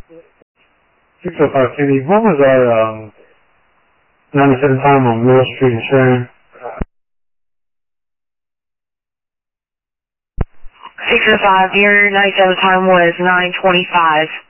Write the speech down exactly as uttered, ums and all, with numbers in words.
six oh five Kenny, what was our um, ninety-seven time on Middle Street in Sharon? six oh five, your ninety-seven time was nine twenty-five.